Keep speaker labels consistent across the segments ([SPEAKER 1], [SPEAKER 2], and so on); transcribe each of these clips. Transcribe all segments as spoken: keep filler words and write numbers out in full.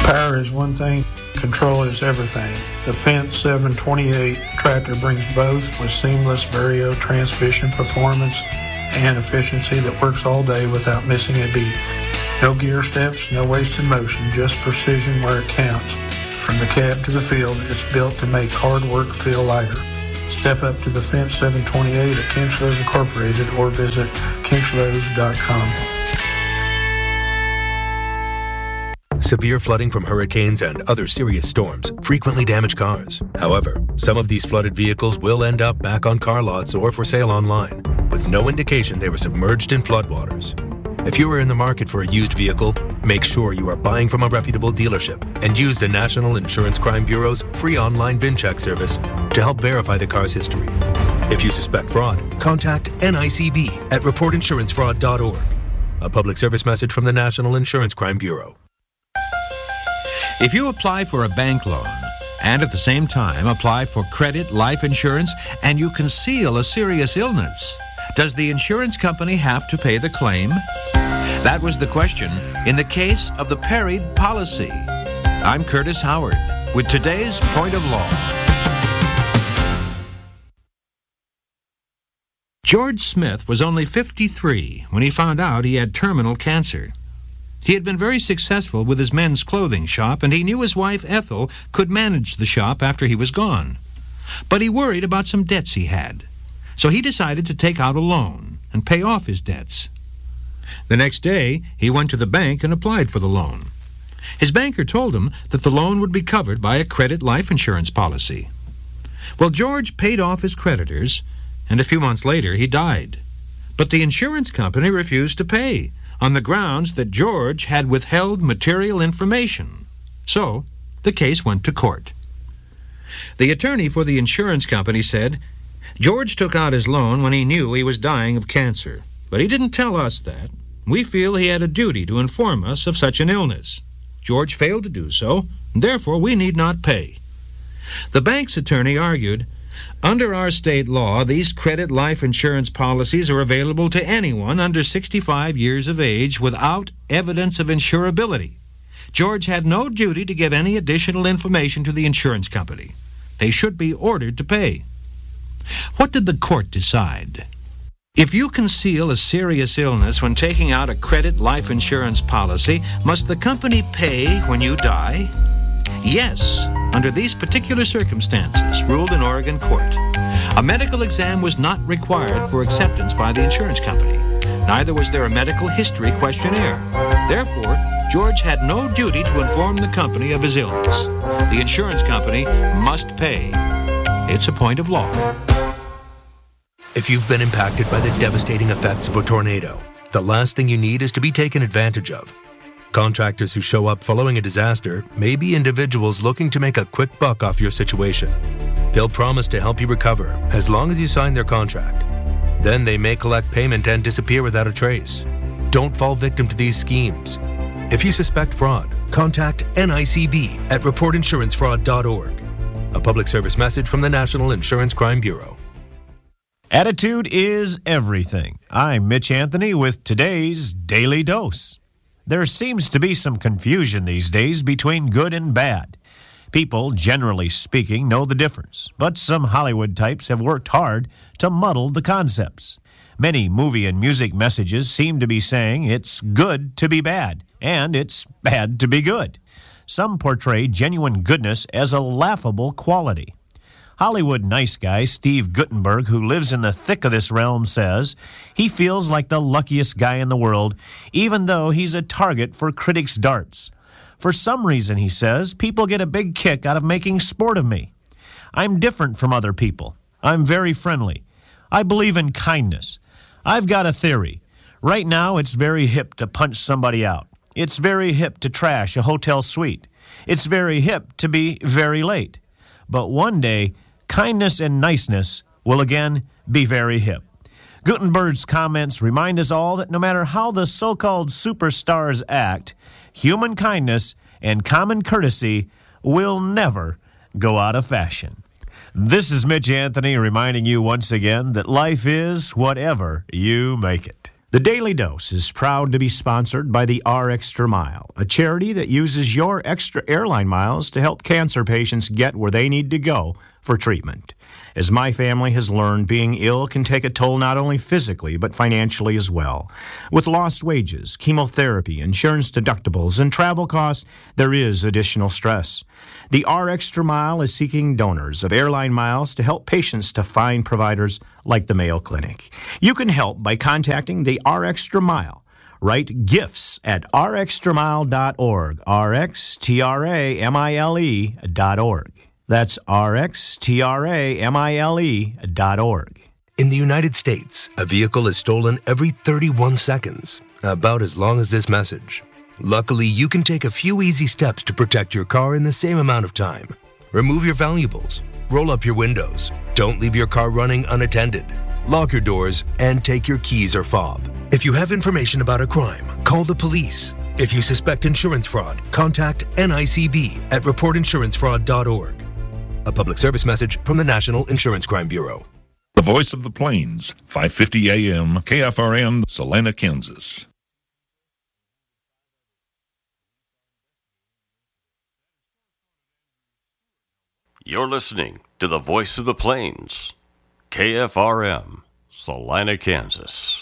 [SPEAKER 1] Power is one thing, control is everything. The Fendt seven twenty-eight tractor brings both with seamless Vario transmission performance and efficiency that works all day without missing a beat. No gear steps, no wasted motion, just precision where it counts. From the cab to the field, it's built to make hard work feel lighter. Step up to the Fendt seven twenty-eight at Kinchlows Incorporated or visit kinchlows dot com.
[SPEAKER 2] Severe flooding from hurricanes and other serious storms frequently damage cars. However, some of these flooded vehicles will end up back on car lots or for sale online, with no indication they were submerged in floodwaters. If you are in the market for a used vehicle, make sure you are buying from a reputable dealership and use the National Insurance Crime Bureau's free online VIN check service to help verify the car's history. If you suspect fraud, contact N I C B at report insurance fraud dot org. A public service message from the National Insurance Crime Bureau.
[SPEAKER 3] If you apply for a bank loan and at the same time apply for credit life insurance and you conceal a serious illness, does the insurance company have to pay the claim? That was the question in the case of the Parried policy. I'm Curtis Howard with today's Point of Law. George Smith was only fifty-three when he found out he had terminal cancer. He had been very successful with his men's clothing shop, and he knew his wife Ethel could manage the shop after he was gone. But he worried about some debts he had, so he decided to take out a loan and pay off his debts. The next day, he went to the bank and applied for the loan. His banker told him that the loan would be covered by a credit life insurance policy. Well, George paid off his creditors, and a few months later he died. But the insurance company refused to pay on the grounds that George had withheld material information. So, the case went to court. The attorney for the insurance company said, George took out his loan when he knew he was dying of cancer, but he didn't tell us that. We feel he had a duty to inform us of such an illness. George failed to do so, and therefore we need not pay. The bank's attorney argued, under our state law, these credit life insurance policies are available to anyone under sixty-five years of age without evidence of insurability. George had no duty to give any additional information to the insurance company. They should be ordered to pay. What did the court decide? If you conceal a serious illness when taking out a credit life insurance policy, must the company pay when you die? Yes, under these particular circumstances, ruled an Oregon court. A medical exam was not required for acceptance by the insurance company. Neither was there a medical history questionnaire. Therefore, George had no duty to inform the company of his illness. The insurance company must pay. It's a point of law.
[SPEAKER 2] If you've been impacted by the devastating effects of a tornado, the last thing you need is to be taken advantage of. Contractors who show up following a disaster may be individuals looking to make a quick buck off your situation. They'll promise to help you recover as long as you sign their contract. Then they may collect payment and disappear without a trace. Don't fall victim to these schemes. If you suspect fraud, contact N I C B at report insurance fraud dot org. A public service message from the National Insurance Crime Bureau.
[SPEAKER 4] Attitude is everything. I'm Mitch Anthony with today's Daily Dose. There seems to be some confusion these days between good and bad. People, generally speaking, know the difference, but some Hollywood types have worked hard to muddle the concepts. Many movie and music messages seem to be saying it's good to be bad, and it's bad to be good. Some portray genuine goodness as a laughable quality. Hollywood nice guy Steve Guttenberg, who lives in the thick of this realm, says he feels like the luckiest guy in the world, even though he's a target for critics' darts. For some reason, he says, people get a big kick out of making sport of me. I'm different from other people. I'm very friendly. I believe in kindness. I've got a theory. Right now, it's very hip to punch somebody out. It's very hip to trash a hotel suite. It's very hip to be very late. But one day, kindness and niceness will again be very hip. Guttenberg's comments remind us all that no matter how the so-called superstars act, human kindness and common courtesy will never go out of fashion. This is Mitch Anthony reminding you once again that life is whatever you make it. The Daily Dose is proud to be sponsored by the R Extra Mile, a charity that uses your extra airline miles to help cancer patients get where they need to go for treatment. As my family has learned, being ill can take a toll not only physically, but financially as well. With lost wages, chemotherapy, insurance deductibles, and travel costs, there is additional stress. The R Extra Mile is seeking donors of airline miles to help patients to find providers like the Mayo Clinic. You can help by contacting the R Extra Mile. Write gifts at r extra mile dot org, R X T R A M I L E dot org. That's R X T R A M I L E dot org.
[SPEAKER 2] In the United States, a vehicle is stolen every thirty-one seconds, about as long as this message. Luckily, you can take a few easy steps to protect your car in the same amount of time. Remove your valuables, roll up your windows, don't leave your car running unattended, lock your doors, and take your keys or fob. If you have information about a crime, call the police. If you suspect insurance fraud, contact N I C B at report insurance fraud dot org. A public service message from the National Insurance Crime Bureau.
[SPEAKER 5] The Voice of the Plains, five fifty A M, K F R M, Salina, Kansas.
[SPEAKER 6] You're listening to the Voice of the Plains, K F R M, Salina, Kansas.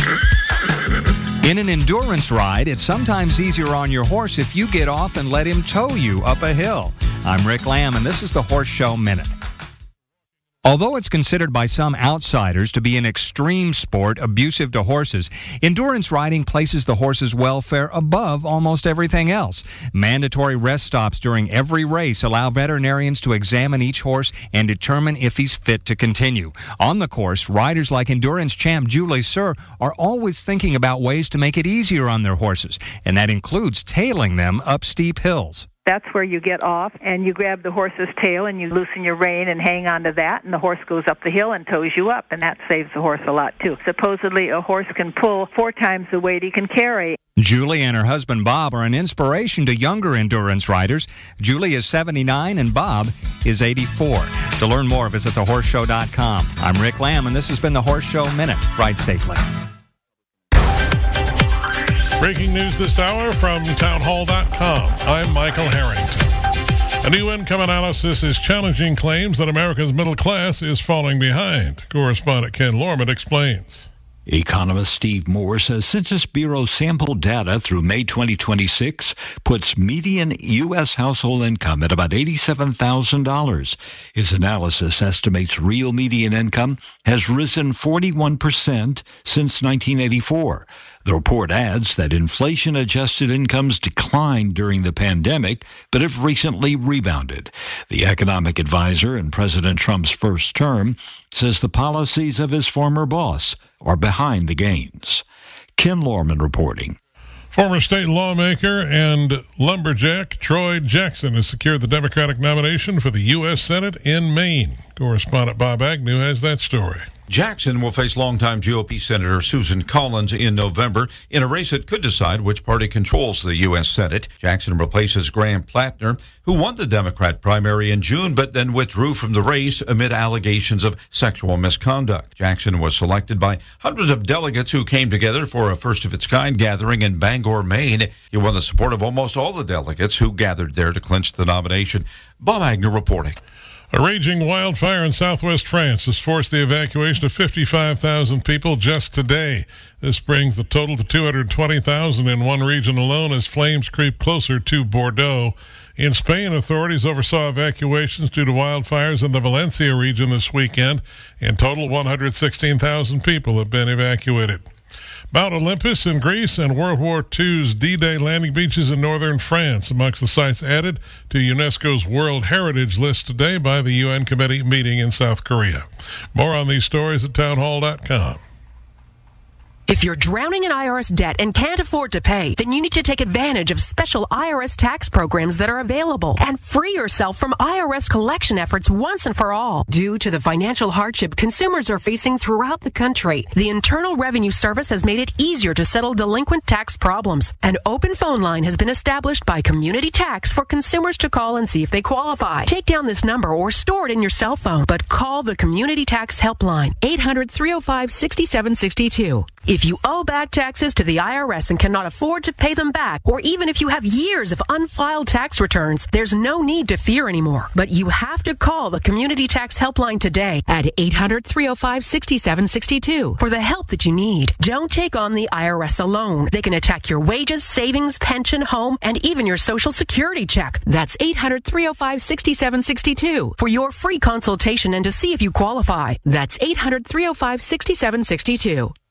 [SPEAKER 3] In an endurance ride, it's sometimes easier on your horse if you get off and let him tow you up a hill. I'm Rick Lamb, and this is the Horse Show Minute. Although it's considered by some outsiders to be an extreme sport abusive to horses, endurance riding places the horse's welfare above almost everything else. Mandatory rest stops during every race allow veterinarians to examine each horse and determine if he's fit to continue. On the course, riders like endurance champ Julie Sir are always thinking about ways to make it easier on their horses, and that includes tailing them up steep hills.
[SPEAKER 7] That's where you get off and you grab the horse's tail and you loosen your rein and hang on to that, and the horse goes up the hill and tows you up, and that saves the horse a lot too. Supposedly a horse can pull four times the weight he can carry.
[SPEAKER 3] Julie and her husband Bob are an inspiration to younger endurance riders. Julie is seventy-nine and Bob is eighty-four. To learn more, visit the horse show dot com. I'm Rick Lamb, and this has been the Horse Show Minute. Ride safely.
[SPEAKER 8] Breaking news this hour from town hall dot com. I'm Michael Harrington. A new income analysis is challenging claims that America's middle class is falling behind. Correspondent Ken Lorman explains.
[SPEAKER 9] Economist Steve Moore says Census Bureau sample data through May twenty twenty-six puts median U S household income at about eighty-seven thousand dollars. His analysis estimates real median income has risen forty-one percent since nineteen eighty-four. The report adds that inflation-adjusted incomes declined during the pandemic, but have recently rebounded. The economic advisor in President Trump's first term says the policies of his former boss are behind the gains. Ken Lorman reporting.
[SPEAKER 8] Former state lawmaker and lumberjack Troy Jackson has secured the Democratic nomination for the U S Senate in Maine. Correspondent Bob Agnew has that story.
[SPEAKER 10] Jackson will face longtime G O P Senator Susan Collins in November in a race that could decide which party controls the U S Senate. Jackson replaces Graham Plattner, who won the Democrat primary in June but then withdrew from the race amid allegations of sexual misconduct. Jackson was selected by hundreds of delegates who came together for a first-of-its-kind gathering in Bangor, Maine. He won the support of almost all the delegates who gathered there to clinch the nomination. Bob Agnew reporting.
[SPEAKER 8] A raging wildfire in southwest France has forced the evacuation of fifty-five thousand people just today. This brings the total to two hundred twenty thousand in one region alone as flames creep closer to Bordeaux. In Spain, authorities oversaw evacuations due to wildfires in the Valencia region this weekend. In total, one hundred sixteen thousand people have been evacuated. Mount Olympus in Greece and World War Two's D-Day landing beaches in northern France amongst the sites added to UNESCO's World Heritage List today by the U N committee meeting in South Korea. More on these stories at town hall dot com.
[SPEAKER 11] If you're drowning in I R S debt and can't afford to pay, then you need to take advantage of special I R S tax programs that are available and free yourself from I R S collection efforts once and for all. Due to the financial hardship consumers are facing throughout the country, the Internal Revenue Service has made it easier to settle delinquent tax problems. An open phone line has been established by Community Tax for consumers to call and see if they qualify. Take down this number or store it in your cell phone, but call the Community Tax Helpline, eight hundred, three oh five, six seven six two. If If you owe back taxes to the I R S and cannot afford to pay them back, or even if you have years of unfiled tax returns, there's no need to fear anymore. But you have to call the Community Tax Helpline today at eight hundred, three oh five, six seven six two for the help that you need. Don't take on the I R S alone. They can attack your wages, savings, pension, home, and even your Social Security check. That's eight hundred, three oh five, six seven six two for your free consultation and to see if you qualify. That's eight hundred, three oh five, six seven six two.